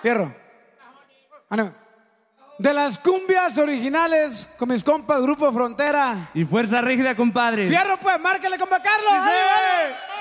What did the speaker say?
Fierro. Ánimo. De las cumbias originales con mis compas Grupo Frontera. Y Fuerza Rígida, compadre. Fierro, pues, márcale, compa Carlos. ¡Sí! ¡Ánimo!